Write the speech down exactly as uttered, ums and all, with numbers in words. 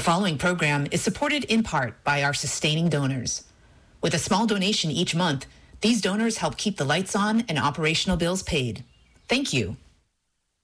following program is supported in part by our sustaining donors. With a small donation each month, these donors help keep the lights on and operational bills paid. Thank you.